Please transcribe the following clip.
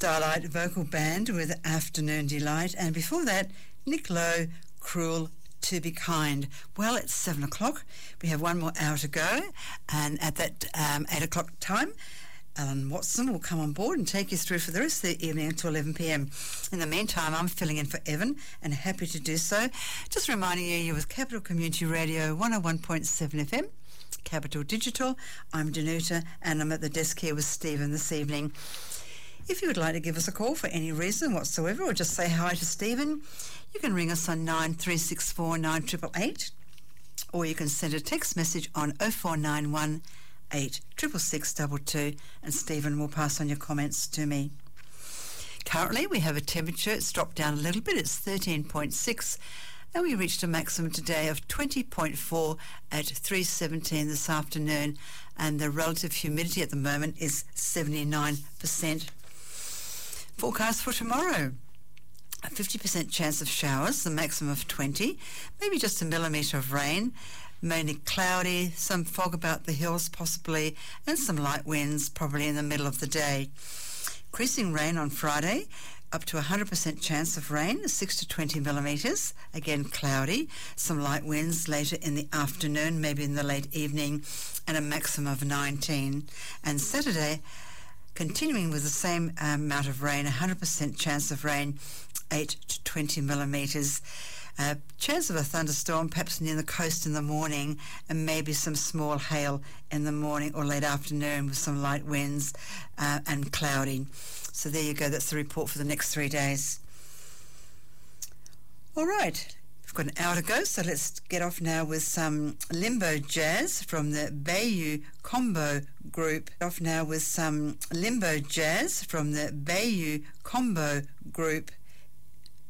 Starlight Vocal Band with Afternoon Delight, and before that, Nick Lowe, Cruel to Be Kind. Well, it's 7 o'clock. We have one more hour to go, and at that 8 o'clock time, Alan Watson will come on board and take you through for the rest of the evening until 11 p.m. In the meantime, I'm filling in for Evan and happy to do so. Just reminding you're with Capital Community Radio 101.7 FM, Capital Digital. I'm Danuta, and I'm at the desk here with Stephen this evening. If you would like to give us a call for any reason whatsoever, or just say hi to Stephen, you can ring us on 9364 9888, or you can send a text message on 0491 86622, and Stephen will pass on your comments to me. Currently, we have a temperature. It's dropped down a little bit. It's 13.6, and we reached a maximum today of 20.4 at 3:17 this afternoon, and the relative humidity at the moment is 79%. Forecast for tomorrow: a 50% chance of showers, the maximum of 20, maybe just a millimetre of rain, mainly cloudy, some fog about the hills possibly, and some light winds probably in the middle of the day. Increasing rain on Friday, up to a 100% chance of rain, 6 to 20 millimetres, again cloudy, some light winds later in the afternoon, maybe in the late evening, and a maximum of 19. And Saturday, continuing with the same amount of rain, 100% chance of rain, 8 to 20 millimetres. Chance of a thunderstorm perhaps near the coast in the morning, and maybe some small hail in the morning or late afternoon with some light winds and cloudy. So there you go, that's the report for the next 3 days. All right, we've got an hour to go, so let's get off now with some Limbo Jazz from the Bayou Combo Group. Off now with some Limbo Jazz from the Bayou Combo Group.